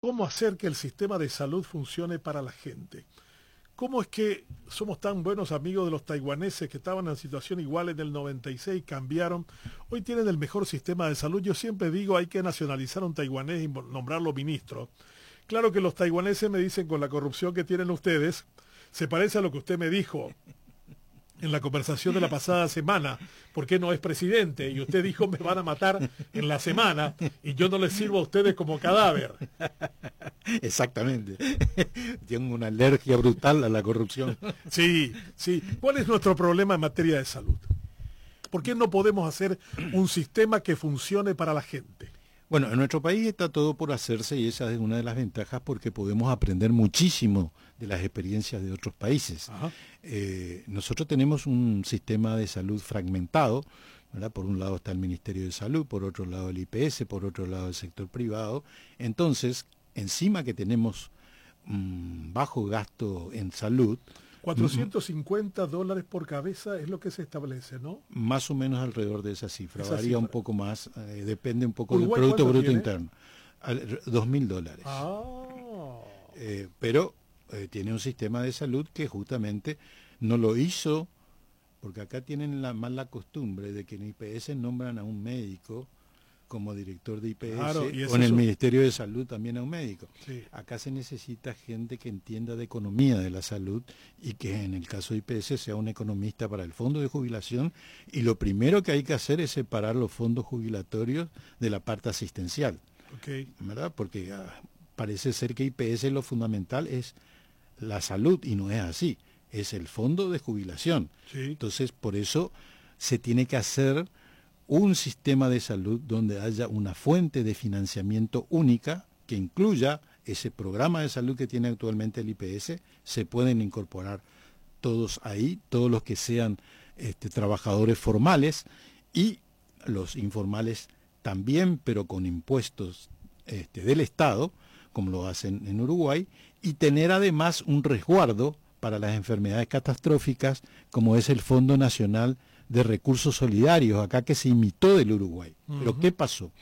cómo hacer que el sistema de salud funcione para la gente. ¿Cómo es que somos tan buenos amigos de los taiwaneses que estaban en situación igual en el 96, cambiaron? Hoy tienen el mejor sistema de salud. Yo siempre digo hay que nacionalizar a un taiwanés y nombrarlo ministro. Claro que los taiwaneses me dicen con la corrupción que tienen ustedes, se parece a lo que usted me dijo en la conversación de la pasada semana, ¿por qué no es presidente? Y usted dijo, me van a matar en la semana y yo no les sirvo a ustedes como cadáver. Exactamente. Tengo una alergia brutal a la corrupción. Sí, sí. ¿Cuál es nuestro problema en materia de salud? ¿Por qué no podemos hacer un sistema que funcione para la gente? Bueno, en nuestro país está todo por hacerse y esa es una de las ventajas porque podemos aprender muchísimo de las experiencias de otros países. Nosotros tenemos un sistema de salud fragmentado, ¿verdad? Por un lado está el Ministerio de Salud, por otro lado el IPS, por otro lado el sector privado. Entonces, encima que tenemos bajo gasto en salud, $450 por cabeza es lo que se establece, ¿no? Más o menos alrededor de esa cifra. Varía cifra. Un poco más, depende un poco del ¿Uruguay Producto Bruto tiene? Interno. $2.000. Pero tiene un sistema de salud que justamente no lo hizo, porque acá tienen la mala costumbre de que en IPS nombran a un médico como director de IPS, claro, o en el Ministerio de Salud también a un médico. Sí. Acá se necesita gente que entienda de economía de la salud y que en el caso de IPS sea un economista para el fondo de jubilación, y lo primero que hay que hacer es separar los fondos jubilatorios de la parte asistencial, ¿verdad? Porque parece ser que IPS lo fundamental es la salud y no es así, es el fondo de jubilación. Sí. Entonces, por eso se tiene que hacer un sistema de salud donde haya una fuente de financiamiento única que incluya ese programa de salud que tiene actualmente el IPS. Se pueden incorporar todos ahí, todos los que sean trabajadores formales y los informales también, pero con impuestos del Estado, como lo hacen en Uruguay, y tener además un resguardo para las enfermedades catastróficas, como es el Fondo Nacional de Recursos Solidarios, acá que se imitó del Uruguay. Pero ¿qué pasó?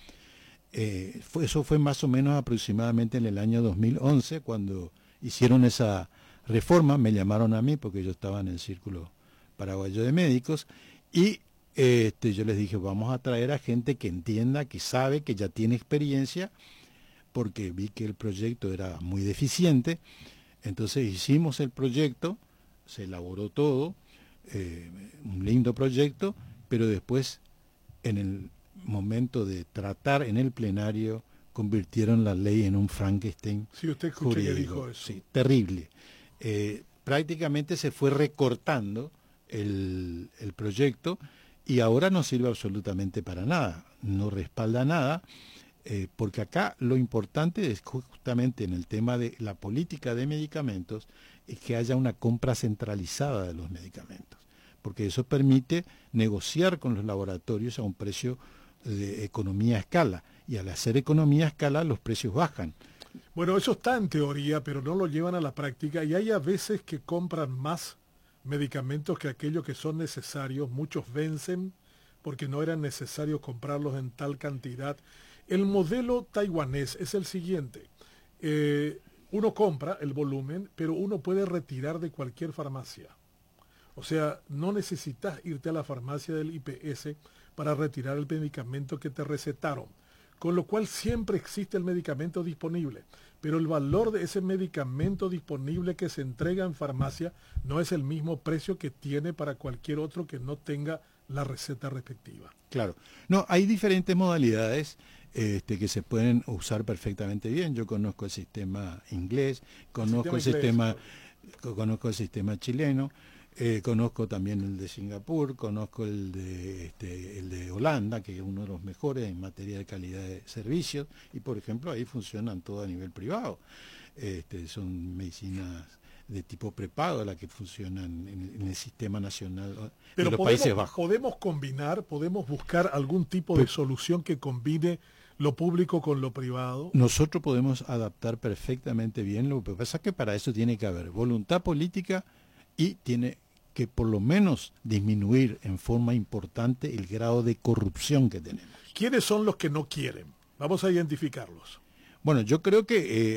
Eso fue más o menos aproximadamente en el año 2011, cuando hicieron esa reforma. Me llamaron a mí porque yo estaba en el Círculo Paraguayo de Médicos, y yo les dije, vamos a traer a gente que entienda, que sabe, que ya tiene experiencia, porque vi que el proyecto era muy deficiente. Entonces hicimos el proyecto, se elaboró todo, un lindo proyecto, pero después en el momento de tratar en el plenario convirtieron la ley en un Frankenstein. Sí, usted escuchó que dijo eso. Sí, terrible. Prácticamente se fue recortando el proyecto y ahora no sirve absolutamente para nada, no respalda nada, porque acá lo importante es justamente en el tema de la política de medicamentos, es que haya una compra centralizada de los medicamentos, porque eso permite negociar con los laboratorios a un precio de economía a escala, y al hacer economía a escala los precios bajan. Bueno, eso está en teoría, pero no lo llevan a la práctica, y hay a veces que compran más medicamentos que aquellos que son necesarios. Muchos vencen porque no eran necesarios comprarlos en tal cantidad. El modelo taiwanés es el siguiente. Uno compra el volumen, pero uno puede retirar de cualquier farmacia. O sea, no necesitas irte a la farmacia del IPS para retirar el medicamento que te recetaron. Con lo cual siempre existe el medicamento disponible. Pero el valor de ese medicamento disponible que se entrega en farmacia no es el mismo precio que tiene para cualquier otro que no tenga la receta respectiva. Claro. No, hay diferentes modalidades que se pueden usar perfectamente bien. Yo conozco el sistema inglés, conozco el sistema chileno, conozco también el de Singapur, conozco el de Holanda, que es uno de los mejores en materia de calidad de servicios, y por ejemplo ahí funcionan todo a nivel privado. Son medicinas de tipo prepago las que funcionan en el sistema nacional de los Países Bajos. Podemos combinar, podemos buscar algún tipo de solución que combine lo público con lo privado. Nosotros podemos adaptar perfectamente bien, lo que pasa es que para eso tiene que haber voluntad política y tiene que por lo menos disminuir en forma importante el grado de corrupción que tenemos. ¿Quiénes son los que no quieren? Vamos a identificarlos. Bueno, yo creo que